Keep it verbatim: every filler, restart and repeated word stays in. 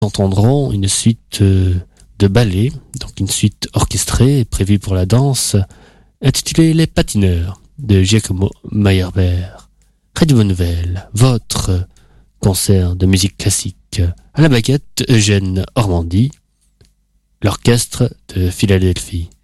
entendrons une suite euh, de ballets, donc une suite orchestrée prévue pour la danse, intitulée Les Patineurs de Giacomo Meyerbeer. Radio Bonne Nouvelle, votre concert de musique classique. À la baguette, Eugène Ormandy, l'orchestre de Philadelphie.